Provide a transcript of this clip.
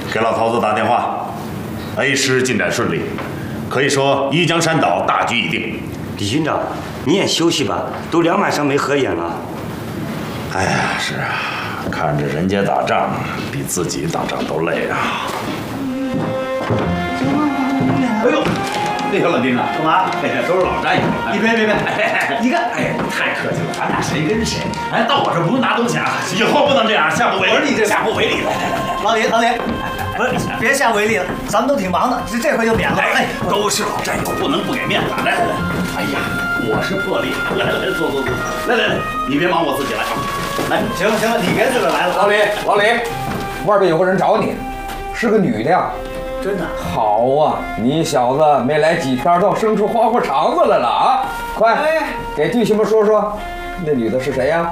给老头子打电话 ，A 师进展顺利，可以说宜江山岛大局已定。 李军长，你也休息吧，都2晚上没合眼了。 哎呀，是啊，看着人家打仗，比自己打仗都累啊。哎呦！ 哎呦，老丁啊，干嘛？哎呀，都是老战友。你别，你看，哎，太客气了，咱俩谁跟谁？哎，到我这不用拿东西啊，以后不能这样，下不为例。不是你这下不为例。来， 老李，不是，别下为例了，咱们都挺忙的，这回就免了。 哎，都是老战友，不能不给面子。来，哎呀，我是破例。来，坐，来，你别忙，我自己来。来， 行了，你别自个儿来了。 老李，外边有个人找你，是个女的呀。 真的好啊！你小子没来几天，倒生出花花肠子来了啊！快，给弟兄们说说，那女的是谁呀？